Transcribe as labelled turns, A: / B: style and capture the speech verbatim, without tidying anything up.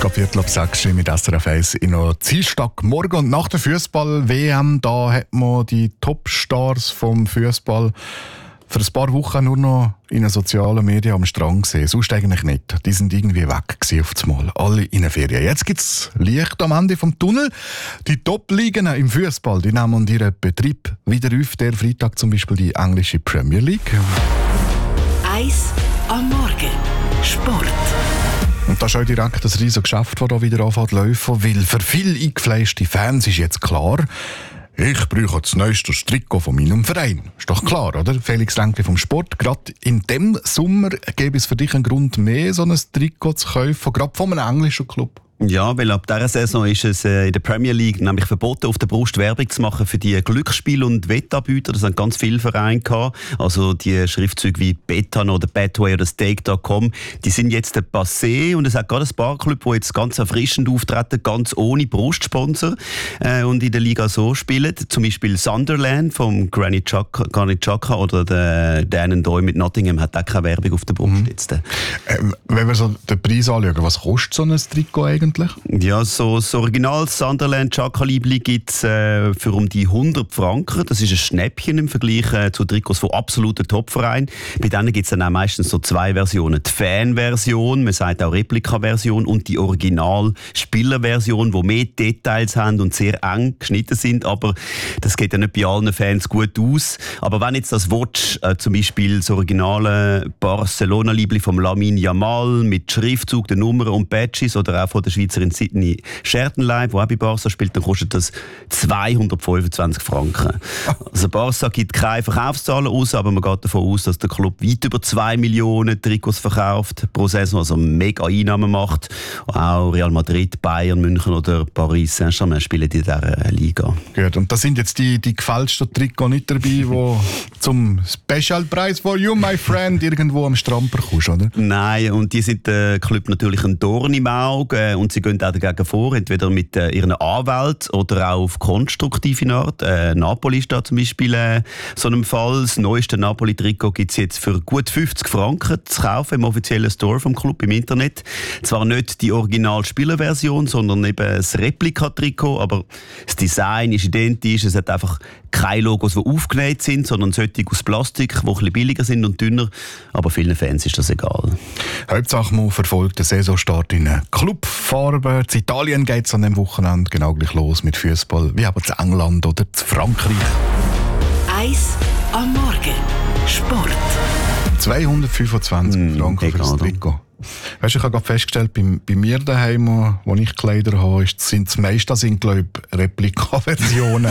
A: gerade Viertel ab sechs mit S R F eins in einer Dienstagmorgen. Und nach der Fußball-W M da hat man die Topstars vom Fußball für ein paar Wochen nur noch in den sozialen Medien am Strand gesehen. Sonst eigentlich nicht. Die sind irgendwie weg gewesen auf das Mal. Alle in den Ferien. Jetzt gibt es Licht am Ende vom Tunnel. Die Top-Ligen im Fußball, die nehmen ihren Betrieb wieder auf. Der Freitag zum Beispiel die englische Premier League.
B: Eis am Morgen. Sport.
A: Und das ist auch direkt das riesige Geschäft, das hier wieder anfängt zu laufen. Weil für viele eingefleischte Fans ist jetzt klar, ich brauche das neueste Trikot von meinem Verein. Ist doch klar, oder? Felix Längli vom Sport. Gerade in diesem Sommer gäbe es für dich einen Grund mehr, so ein Trikot zu kaufen, gerade von einem englischen Club.
C: Ja, weil ab dieser Saison ist es äh, in der Premier League nämlich verboten, auf der Brust Werbung zu machen für die Glücksspiel- und Wettanbieter. Das haben ganz viele Vereine gehabt. Also die Schriftzüge wie Betan oder Betway oder Stake Punkt com, die sind jetzt ein Passé. Und es hat gerade ein paar Clubs, die jetzt ganz erfrischend auftreten, ganz ohne Brustsponsor äh, und in der Liga so spielen. Zum Beispiel Sunderland vom Granit Xhaka, Granit Xhaka oder der Dan Doy mit Nottingham hat auch keine Werbung auf der Brust. Mhm. Jetzt.
A: Ähm, wenn wir so den Preis anschauen, was kostet so ein Trikot eigentlich?
C: Ja, so das Original Sunderland Xhaka-Liebli gibt es äh, für um die hundert Franken. Das ist ein Schnäppchen im Vergleich äh, zu Trikots von absoluten Topvereinen. Bei denen gibt es dann auch meistens so zwei Versionen. Die Fan-Version, man sagt auch Replika-Version, und die Original-Spieler-Version, die mehr Details haben und sehr eng geschnitten sind. Aber das geht ja nicht bei allen Fans gut aus. Aber wenn jetzt das Watch, äh, zum Beispiel das originale Barcelona-Liebli vom Lamine Yamal mit Schriftzug, der Nummern und Badges oder auch von der Schweizerin Sydney Schertenleib, die auch bei Barca spielt, dann kostet das zweihundertfünfundzwanzig Franken. Also Barca gibt keine Verkaufszahlen aus, aber man geht davon aus, dass der Club weit über zwei Millionen Trikots verkauft pro Saison, also mega Einnahmen macht. Auch Real Madrid, Bayern, München oder Paris Saint-Germain spielen in dieser Liga.
A: Gut, und da sind jetzt die, die gefälschten Trikots nicht dabei, die zum Special Price for you, my friend, irgendwo am Strand bekommst, oder?
C: Nein, und die sind der Club natürlich ein Dorn im Auge und sie gehen auch dagegen vor, entweder mit äh, ihren Anwälten oder auch auf konstruktive Art. Äh, Napoli ist da zum Beispiel äh, so einem Fall. Das neueste Napoli-Trikot gibt es jetzt für gut fünfzig Franken zu kaufen im offiziellen Store vom Club im Internet. Zwar nicht die Original-Spielerversion, sondern eben das Replika-Trikot, aber das Design ist identisch. Es hat einfach keine Logos, die aufgenäht sind, sondern solche aus Plastik, die ein bisschen billiger sind und dünner. Aber vielen Fans ist das egal.
A: Hauptsache man verfolgt den Saisonstart in Clubfarben. In Italien geht es an dem Wochenende genau gleich los mit Fußball, wie aber zu England oder zu Frankreich.
B: Eis am Morgen. Sport.
A: zweihundertfünfundzwanzig mm, Franken für das Trikot. Weißt, ich habe gerade festgestellt, bei, bei mir daheim, wo ich Kleider habe, sind das meiste sind, glaube ich, Replika-Versionen.